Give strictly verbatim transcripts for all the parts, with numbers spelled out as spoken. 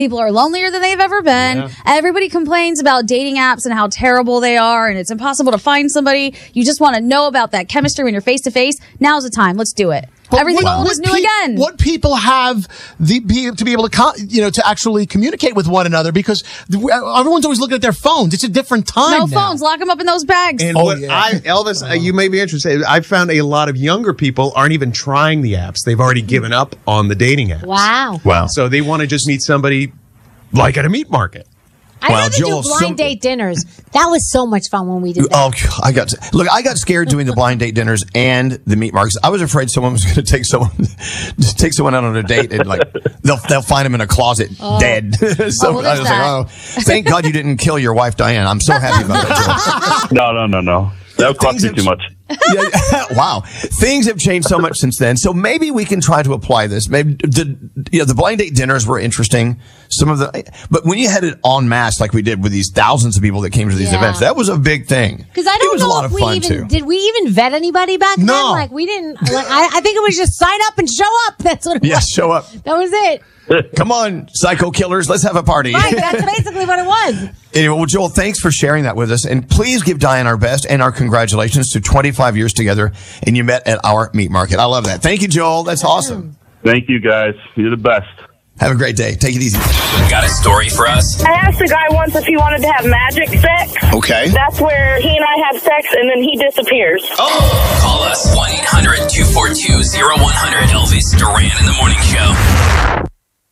People are lonelier than they've ever been. Yeah. Everybody complains about dating apps and how terrible they are, and it's impossible to find somebody. You just want to know about that chemistry when you're face to face. Now's the time. Let's do it. But Everything what- old what is new pe- again. What people have the be, to be able to, co- you know, to actually communicate with one another, because the, everyone's always looking at their phones. It's a different time. No now. phones. Lock them up in those bags. And Oh, what yeah. I, Elvis, uh, you may be interested. I found a lot of younger people aren't even trying the apps. They've already given up on the dating apps. Wow. Wow. So they want to just meet somebody like at a meat market. I Wow, rather Joel, do blind some- date dinners. That was so much fun when we did that. Oh, I got look. I got scared doing the blind date dinners and the meat markets. I was afraid someone was going to take someone, just take someone out on a date and like they'll they'll find him in a closet dead. so Oh, well, I was there's like, that. oh, thank God you didn't kill your wife Diane. I'm so happy about that. Joel. No, no, no, no. That would cost Things me have- too much. Yeah, wow, things have changed so much since then. So maybe we can try to apply this. Maybe the you know, the blind date dinners were interesting. Some of the, but when you had it en masse like we did with these thousands of people that came to these Yeah. events, that was a big thing. Because I it don't was know a lot if of we fun even too. did we even vet anybody back then? No. Like we didn't. Like I, I think it was just sign up and show up. That's what it Yeah, was. show up. That was it. Come on, psycho killers, let's have a party. Right. That's basically what it was. Anyway, well, Joel, thanks for sharing that with us. And please give Diane our best and our congratulations to twenty-five years together. And you met at our meat market. I love that. Thank you, Joel. That's awesome. Thank you, guys. You're the best. Have a great day. Take it easy. Got a story for us? I asked a guy once if he wanted to have magic sex. Okay. That's where he and I have sex and then he disappears. Oh! Call us one eight hundred two four two zero one zero zero. Elvis Duran in the Morning Show.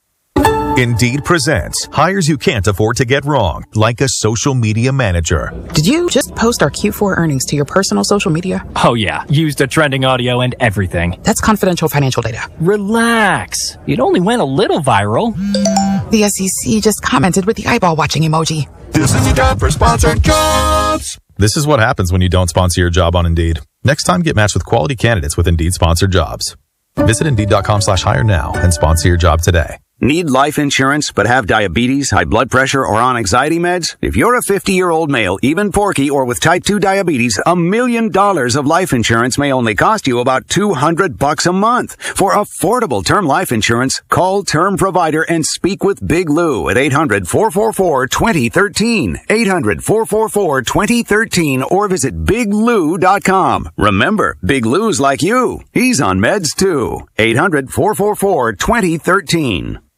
Indeed presents hires you can't afford to get wrong, like a social media manager. Did you just post our Q four earnings to your personal social media? Oh yeah, used a trending audio and everything. That's confidential financial data. Relax. It only went a little viral. The S E C just commented with the eyeball watching emoji. This is your job for sponsored jobs. This is what happens when you don't sponsor your job on Indeed. Next time, get matched with quality candidates with Indeed sponsored jobs. Visit Indeed.com slash hire now and sponsor your job today. Need life insurance but have diabetes, high blood pressure, or on anxiety meds? If you're a fifty-year-old male, even porky, or with type two diabetes, a million dollars of life insurance may only cost you about two hundred bucks a month. For affordable term life insurance, call Term Provider and speak with Big Lou at eight hundred four four four two zero one three, eight hundred four four four two zero one three, or visit big lou dot com. Remember, Big Lou's like you. He's on meds too. eight hundred four four four two zero one three.